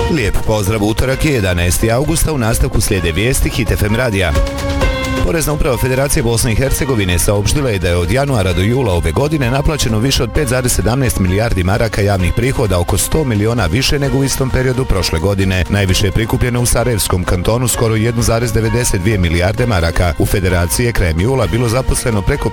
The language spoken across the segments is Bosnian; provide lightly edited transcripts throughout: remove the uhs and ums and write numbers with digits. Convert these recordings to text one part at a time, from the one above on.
Lijep pozdrav, utorak je 11. augusta, u nastavku slijede vijesti Hit FM radija. Porezna uprava Federacije Bosne i Hercegovine saopštila je da je od januara do jula ove godine naplaćeno više od 5,17 milijardi maraka javnih prihoda, oko 100 miliona više nego u istom periodu prošle godine. Najviše je prikupljeno u Sarajevskom kantonu, skoro 1,92 milijarde maraka. U Federaciji je krajem jula bilo zaposleno preko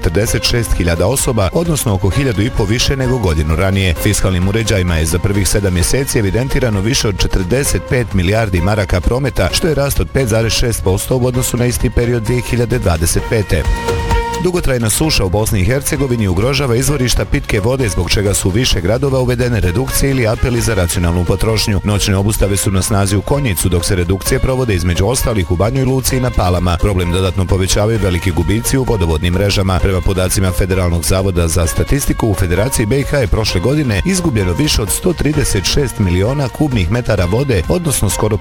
546.000 osoba, odnosno oko 1.500 više nego godinu ranije. Fiskalnim uređajima je za prvih 7 mjeseci evidentirano više od 45 milijardi maraka prometa, što je rast od 5,6% u odnosu na isti period 2025. Dugotrajna suša u Bosni i Hercegovini ugrožava izvorišta pitke vode, zbog čega su u više gradova uvedene redukcije ili apeli za racionalnu potrošnju. Noćne obustave su na snazi u Konjicu, dok se redukcije provode između ostalih u Banjoj Luci i na Palama. Problem dodatno povećavaju veliki gubici u vodovodnim mrežama. Prema podacima Federalnog zavoda za statistiku, u Federaciji BiH je prošle godine izgubljeno više od 136 miliona kubnih metara vode, odnosno skoro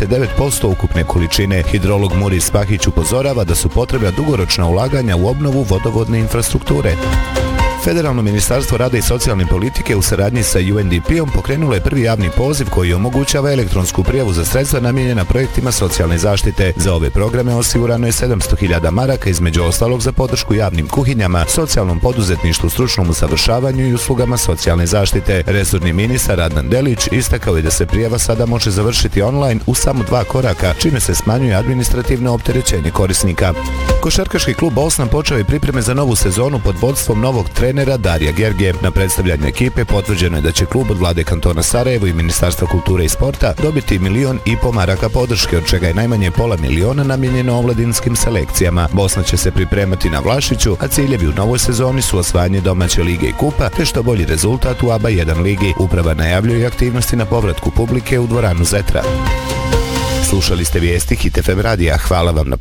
59% ukupne količine. Hidrolog Muris Pahić upozorava da su potrebna dugoročna ulaganja u obnovu vodovodne infrastrukture. Federalno ministarstvo rada i socijalne politike u saradnji sa UNDP-om pokrenulo je prvi javni poziv koji omogućava elektronsku prijavu za sredstva namijenjena projektima socijalne zaštite. Za ove programe osigurano je 700.000 maraka, između ostalog za podršku javnim kuhinjama, socijalnom poduzetništvu, stručnom usavršavanju i uslugama socijalne zaštite. Resorni ministar Adnan Delić istakao je da se prijava sada može završiti online u samo 2 koraka, čime se smanjuje administrativno opterećenje korisnika. Košarkaški klub Bosna počeo je pripreme za novu sezonu pod vodstvom novog trenera Darija Gergije. Na predstavljanju ekipe potvrđeno je da će klub od vlade kantona Sarajevo i Ministarstva kulture i sporta dobiti 1,5 miliona maraka podrške, od čega je najmanje pola miliona namijenjeno omladinskim selekcijama. Bosna će se pripremati na Vlašiću, a ciljevi u novoj sezoni su osvajanje domaće lige i kupa, te što bolji rezultat u ABA 1 ligi. Uprava najavljuje aktivnosti na povratku publike u dvoranu Zetra. Slušali ste vijesti Hit FM radija. Hvala vam na